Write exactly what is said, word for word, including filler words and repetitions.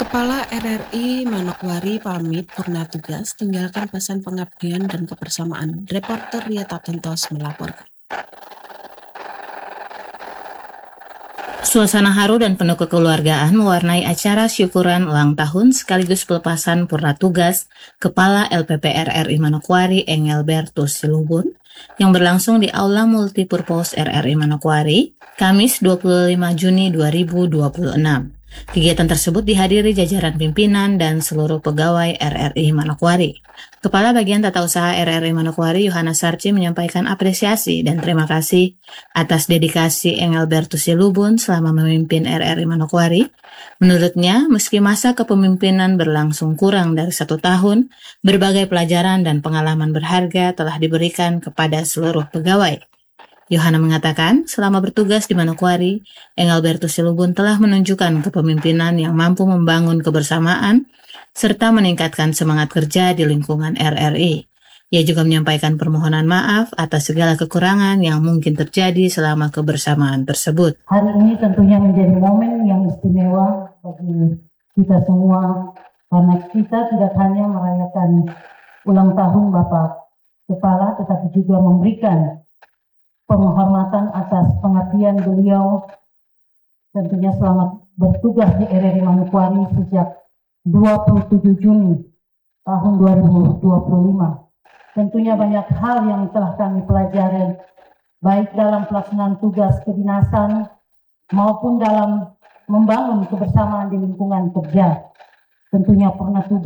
Kepala R R I Manokwari pamit purna tugas, tinggalkan pesan pengabdian dan kebersamaan. Reporter Ria Tatentos melaporkan. Suasana haru dan penuh kekeluargaan mewarnai acara syukuran ulang tahun sekaligus pelepasan purna tugas Kepala L P P R R I Manokwari Engelbertus Silubun yang berlangsung di Aula Multipurpose R R I Manokwari, Kamis dua puluh lima Juni dua ribu dua puluh enam. Kegiatan tersebut dihadiri jajaran pimpinan dan seluruh pegawai R R I Manokwari. Kepala Bagian Tata Usaha R R I Manokwari, Yohanes Sarci, menyampaikan apresiasi dan terima kasih atas dedikasi Engelbertus Silubun selama memimpin R R I Manokwari. Menurutnya, meski masa kepemimpinan berlangsung kurang dari satu tahun, berbagai pelajaran dan pengalaman berharga telah diberikan kepada seluruh pegawai. Yohana mengatakan, selama bertugas di Manokwari, Engelbertus Silubun telah menunjukkan kepemimpinan yang mampu membangun kebersamaan serta meningkatkan semangat kerja di lingkungan R R I. Ia juga menyampaikan permohonan maaf atas segala kekurangan yang mungkin terjadi selama kebersamaan tersebut. Hari ini tentunya menjadi momen yang istimewa bagi kita semua, karena kita tidak hanya merayakan ulang tahun Bapak Kepala, tetapi juga memberikan penghormatan atas pengabdian beliau tentunya selama bertugas di R R I Manokwari sejak dua puluh tujuh Juni tahun dua ribu dua puluh lima. Tentunya banyak hal yang telah kami pelajari baik dalam pelaksanaan tugas kedinasan maupun dalam membangun kebersamaan di lingkungan kerja. Tentunya pernah tugas